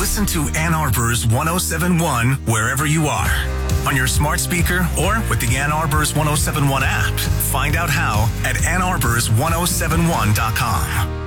Listen to Ann Arbor's 1071 wherever you are. On your smart speaker or with the Ann Arbor's 1071 app. Find out how at AnnArbors1071.com.